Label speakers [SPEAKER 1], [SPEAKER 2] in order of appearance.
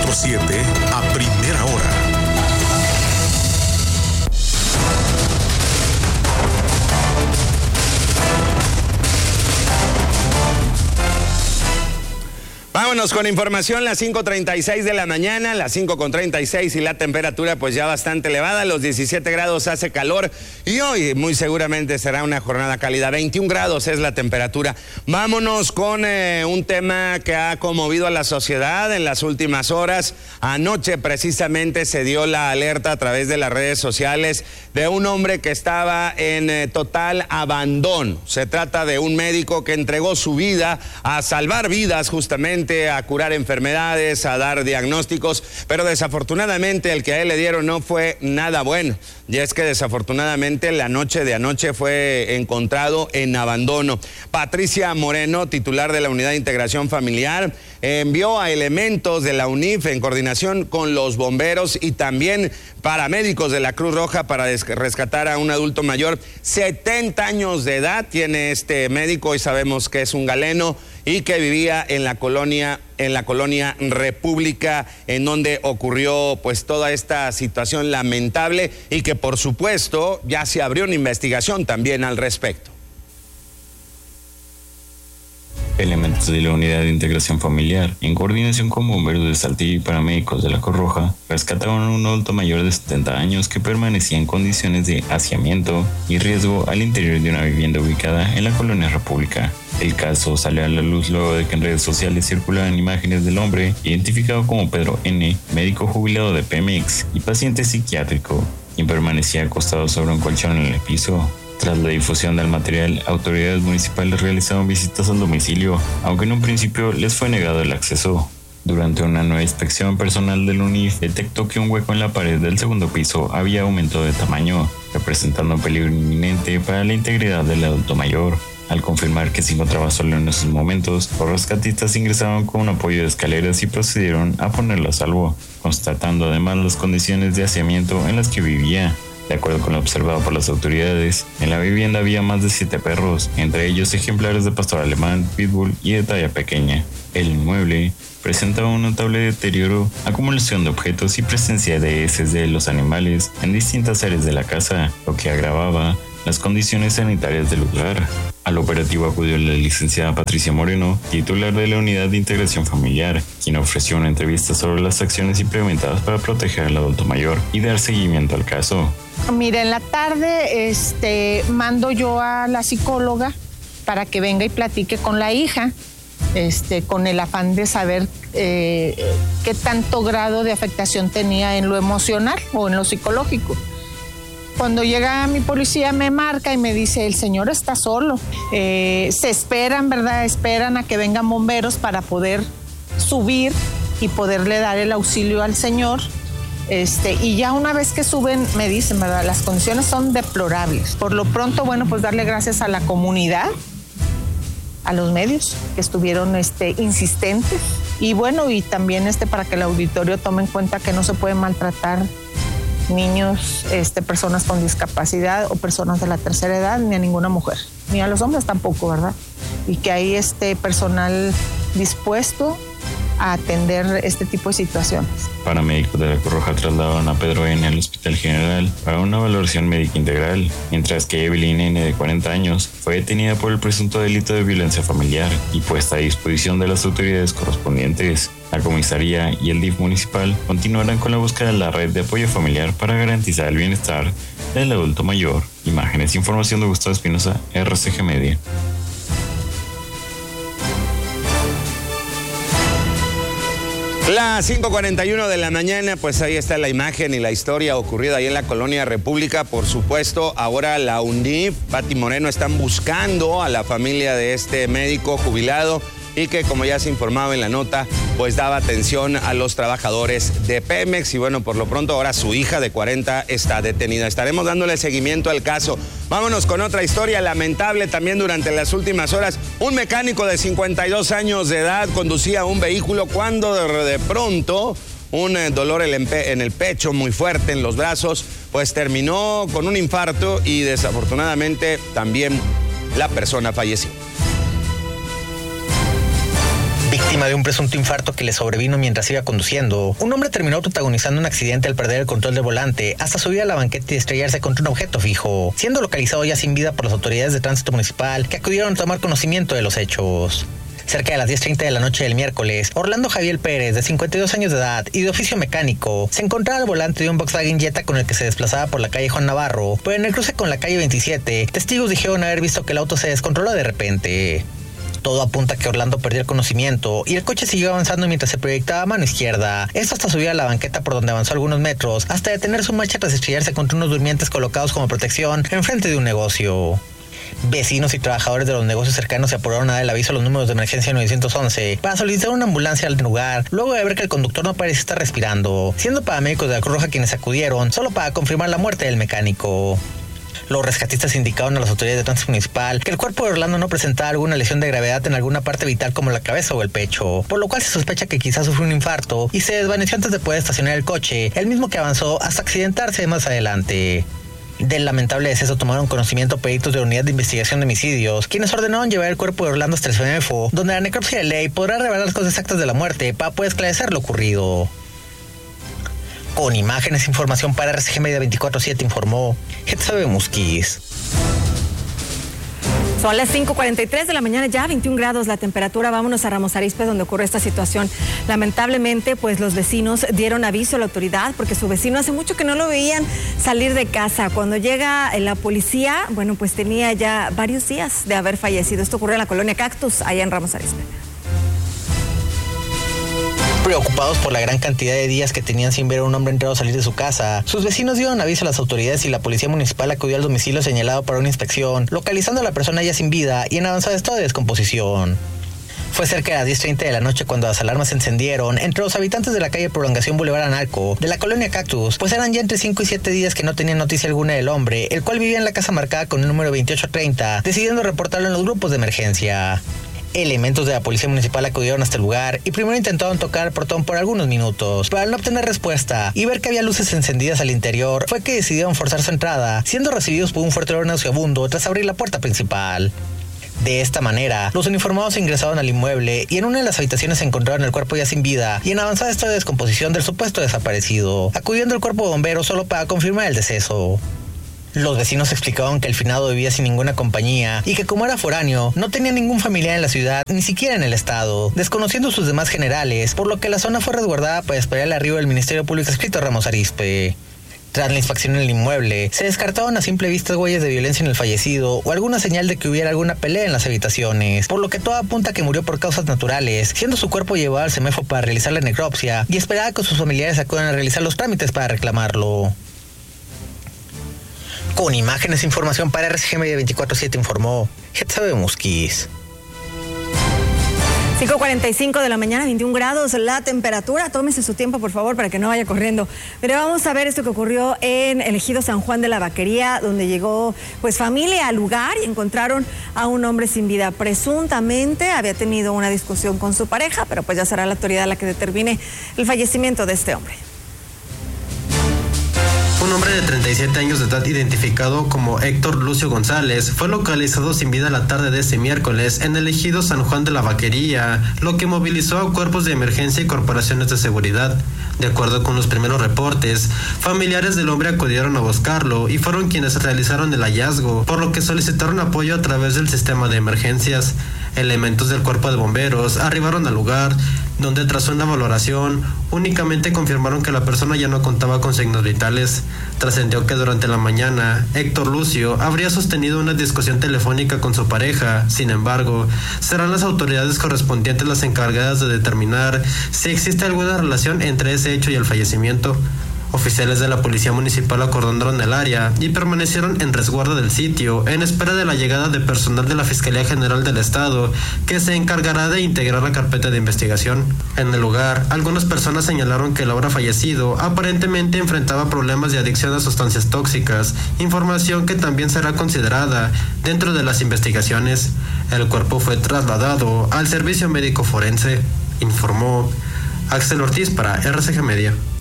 [SPEAKER 1] 24/7 a primera hora.
[SPEAKER 2] Vámonos con información, las 5:36 de la mañana, las 5:36 y la temperatura pues ya bastante elevada, los 17 grados hace calor y hoy muy seguramente será una jornada cálida, 21 grados es la temperatura. Vámonos con un tema que ha conmovido a la sociedad en las últimas horas. Anoche precisamente se dio la alerta a través de las redes sociales de un hombre que estaba en total abandono. Se trata de un médico que entregó su vida a salvar vidas justamente, a curar enfermedades, a dar diagnósticos, pero desafortunadamente el que a él le dieron no fue nada bueno. Y es que desafortunadamente la noche de anoche fue encontrado en abandono. Patricia Moreno, titular de la Unidad de Integración Familiar, envió a elementos de la UNIF en coordinación con los bomberos y también paramédicos de la Cruz Roja para rescatar a un adulto mayor, 70 años de edad tiene este médico y sabemos que es un galeno y que vivía en la colonia República, en donde ocurrió pues toda esta situación lamentable y que por supuesto ya se abrió una investigación también al respecto.
[SPEAKER 3] Elementos de la Unidad de Integración Familiar, en coordinación con bomberos de Saltillo y paramédicos de la Cruz Roja, rescataron a un adulto mayor de 70 años que permanecía en condiciones de hacinamiento y riesgo al interior de una vivienda ubicada en la colonia República. El caso salió a la luz luego de que en redes sociales circulaban imágenes del hombre identificado como Pedro N., médico jubilado de Pemex y paciente psiquiátrico, quien permanecía acostado sobre un colchón en el piso. Tras la difusión del material, autoridades municipales realizaron visitas al domicilio, aunque en un principio les fue negado el acceso. Durante una nueva inspección, personal del UNIF detectó que un hueco en la pared del segundo piso había aumentado de tamaño, representando un peligro inminente para la integridad del adulto mayor. Al confirmar que se encontraba solo en esos momentos, los rescatistas ingresaron con un apoyo de escaleras y procedieron a ponerlo a salvo, constatando además las condiciones de hacinamiento en las que vivía. De acuerdo con lo observado por las autoridades, en la vivienda había más de 7 perros, entre ellos ejemplares de pastor alemán, pitbull y de talla pequeña. El inmueble presentaba un notable deterioro, acumulación de objetos y presencia de heces de los animales en distintas áreas de la casa, lo que agravaba las condiciones sanitarias del lugar. Al operativo acudió la licenciada Patricia Moreno, titular de la Unidad de Integración Familiar, quien ofreció una entrevista sobre las acciones implementadas para proteger al adulto mayor y dar seguimiento al caso.
[SPEAKER 4] Mira, en la tarde mando yo a la psicóloga para que venga y platique con la hija, con el afán de saber qué tanto grado de afectación tenía en lo emocional o en lo psicológico. Cuando llega mi policía me marca y me dice, el señor está solo. Se esperan, ¿verdad? Esperan a que vengan bomberos para poder subir y poderle dar el auxilio al señor. Y ya una vez que suben, me dicen, ¿verdad? Las condiciones son deplorables. Por lo pronto, bueno, pues darle gracias a la comunidad, a los medios que estuvieron insistentes. Y bueno, y también para que el auditorio tome en cuenta que no se puede maltratar niños, personas con discapacidad o personas de la tercera edad, ni a ninguna mujer, ni a los hombres tampoco, ¿verdad? Y que hay personal dispuesto a atender este tipo de situaciones.
[SPEAKER 3] Paramédicos de la Cruz Roja trasladaron a Pedro N. al Hospital General para una valoración médica integral, mientras que Evelyn N. de 40 años fue detenida por el presunto delito de violencia familiar y puesta a disposición de las autoridades correspondientes. La comisaría y el DIF municipal continuarán con la búsqueda de la red de apoyo familiar para garantizar el bienestar del adulto mayor. Imágenes e información de Gustavo Espinosa, RCG Media.
[SPEAKER 2] Las 5:41 de la mañana, pues ahí está la imagen y la historia ocurrida ahí en la colonia República. Por supuesto, ahora la UNIF, Pati Moreno, están buscando a la familia de este médico jubilado y que, como ya se informaba en la nota, pues daba atención a los trabajadores de Pemex. Y bueno, por lo pronto ahora su hija de 40 está detenida. Estaremos dándole seguimiento al caso. Vámonos con otra historia lamentable también durante las últimas horas. Un mecánico de 52 años de edad conducía un vehículo cuando de pronto un dolor en el pecho muy fuerte, en los brazos, pues terminó con un infarto y desafortunadamente también la persona falleció.
[SPEAKER 5] Víctima de un presunto infarto que le sobrevino mientras iba conduciendo, un hombre terminó protagonizando un accidente al perder el control del volante hasta subir a la banqueta y estrellarse contra un objeto fijo, siendo localizado ya sin vida por las autoridades de tránsito municipal que acudieron a tomar conocimiento de los hechos. Cerca de las 10:30 de la noche del miércoles, Orlando Javier Pérez, de 52 años de edad y de oficio mecánico, se encontraba al volante de un Volkswagen Jetta con el que se desplazaba por la calle Juan Navarro, pero en el cruce con la calle 27, testigos dijeron haber visto que el auto se descontroló de repente. Todo apunta a que Orlando perdió el conocimiento y el coche siguió avanzando mientras se proyectaba a mano izquierda. Esto hasta subir a la banqueta por donde avanzó algunos metros, hasta detener su marcha tras estrellarse contra unos durmientes colocados como protección enfrente de un negocio. Vecinos y trabajadores de los negocios cercanos se apuraron a dar el aviso a los números de emergencia 911 para solicitar una ambulancia al lugar, luego de ver que el conductor no parecía estar respirando, siendo paramédicos de la Cruz Roja quienes acudieron solo para confirmar la muerte del mecánico. Los rescatistas indicaron a las autoridades de tránsito municipal que el cuerpo de Orlando no presentaba alguna lesión de gravedad en alguna parte vital como la cabeza o el pecho, por lo cual se sospecha que quizás sufrió un infarto y se desvaneció antes de poder estacionar el coche, el mismo que avanzó hasta accidentarse más adelante. Del lamentable deceso tomaron conocimiento peritos de la Unidad de Investigación de Homicidios, quienes ordenaron llevar el cuerpo de Orlando hasta el CEMEFO, donde la necropsia de ley podrá revelar las causas exactas de la muerte para poder esclarecer lo ocurrido. Con imágenes e información para RCG Media 24/7 informó Hetzabe Musquiz.
[SPEAKER 6] Son las 5:43 de la mañana, ya 21 grados la temperatura. Vámonos a Ramos Arizpe, donde ocurre esta situación. Lamentablemente, pues los vecinos dieron aviso a la autoridad porque su vecino hace mucho que no lo veían salir de casa. Cuando llega la policía, bueno, pues tenía ya varios días de haber fallecido. Esto ocurrió en la colonia Cactus, allá en Ramos Arizpe.
[SPEAKER 5] Preocupados por la gran cantidad de días que tenían sin ver a un hombre entrado a salir de su casa, sus vecinos dieron aviso a las autoridades y la policía municipal acudió al domicilio señalado para una inspección, localizando a la persona ya sin vida y en avanzado estado de descomposición. Fue cerca de las 10:30 de la noche cuando las alarmas se encendieron entre los habitantes de la calle Prolongación Boulevard Analco, de la colonia Cactus, pues eran ya entre 5 y 7 días que no tenían noticia alguna del hombre, el cual vivía en la casa marcada con el número 2830, decidiendo reportarlo en los grupos de emergencia. Elementos de la policía municipal acudieron hasta el lugar y primero intentaron tocar el portón por algunos minutos, pero al no obtener respuesta y ver que había luces encendidas al interior, fue que decidieron forzar su entrada, siendo recibidos por un fuerte olor nauseabundo tras abrir la puerta principal. De esta manera, los uniformados ingresaron al inmueble y en una de las habitaciones se encontraron el cuerpo ya sin vida y en avanzada estado de descomposición del supuesto desaparecido, acudiendo el cuerpo de bomberos solo para confirmar el deceso. Los vecinos explicaban que el finado vivía sin ninguna compañía y que como era foráneo, no tenía ningún familiar en la ciudad, ni siquiera en el estado, desconociendo sus demás generales, por lo que la zona fue resguardada para esperar el arribo del Ministerio Público adscrito a Ramos Arizpe. Tras la inspección en el inmueble, se descartaron a simple vista huellas de violencia en el fallecido o alguna señal de que hubiera alguna pelea en las habitaciones, por lo que todo apunta a que murió por causas naturales, siendo su cuerpo llevado al CEMEFO para realizar la necropsia y esperaba que sus familiares acudan a realizar los trámites para reclamarlo. Con imágenes e información para RCG Media 24/7 informó Hetzabe Musquiz.
[SPEAKER 6] 5:45 de la mañana, 21 grados la temperatura. Tómese su tiempo, por favor, para que no vaya corriendo. Pero vamos a ver esto que ocurrió en el ejido San Juan de la Vaquería, donde llegó pues familia al lugar y encontraron a un hombre sin vida. Presuntamente había tenido una discusión con su pareja, pero pues ya será la autoridad la que determine el fallecimiento de este hombre.
[SPEAKER 7] Un hombre de 37 años de edad identificado como Héctor Lucio González fue localizado sin vida la tarde de este miércoles en el ejido San Juan de la Vaquería, lo que movilizó a cuerpos de emergencia y corporaciones de seguridad. De acuerdo con los primeros reportes, familiares del hombre acudieron a buscarlo y fueron quienes realizaron el hallazgo, por lo que solicitaron apoyo a través del sistema de emergencias. Elementos del cuerpo de bomberos arribaron al lugar, donde tras una valoración únicamente confirmaron que la persona ya no contaba con signos vitales. Trascendió que durante la mañana Héctor Lucio habría sostenido una discusión telefónica con su pareja. Sin embargo, serán las autoridades correspondientes las encargadas de determinar si existe alguna relación entre ese hecho y el fallecimiento. Oficiales de la Policía Municipal acordonaron el área y permanecieron en resguardo del sitio en espera de la llegada de personal de la Fiscalía General del Estado, que se encargará de integrar la carpeta de investigación. En el lugar, algunas personas señalaron que el ahora fallecido aparentemente enfrentaba problemas de adicción a sustancias tóxicas, información que también será considerada dentro de las investigaciones. El cuerpo fue trasladado al Servicio Médico Forense, informó Axel Ortiz para RCG Media.